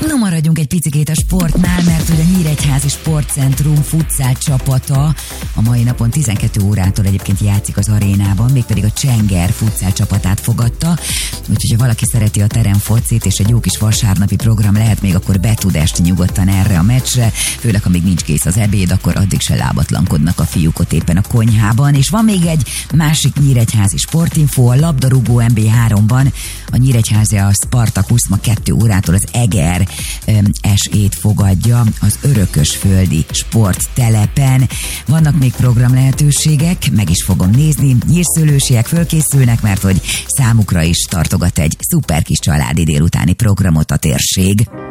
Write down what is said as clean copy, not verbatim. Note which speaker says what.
Speaker 1: No, maradjunk egy picikét a sportnál, mert hogy a Nyíregyházi Sportcentrum futszál csapata a mai napon 12 órától egyébként játszik az arénában, mégpedig a Csenger futszál csapatát fogadta, úgyhogy ha valaki szereti a teremfocit és egy jó kis vasárnapi program lehet még, akkor be tud esni nyugodtan erre a meccsre, főleg ha még nincs kész az ebéd, akkor addig se lábatlankodnak a fiúk ott éppen a konyhában. És van még egy másik nyíregyházi sportinfo, a labdarúgó MB3-ban a Nyíregyházi a Spartacus ma 2 órától az Eger SE-t fogadja az Örökösföldi sporttelepen. Vannak még program lehetőségek, meg is fogom nézni. Nyírszőlősiek fölkészülnek, mert hogy számukra is tartogat egy szuper kis családi délutáni programot a térség.